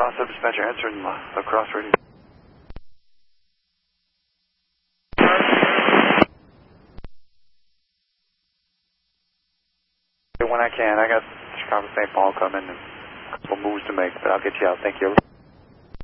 Sub dispatcher answering La Crosse radio. When I can, I got Chicago St. Paul coming and a couple moves to make, but I'll get you out. Thank you.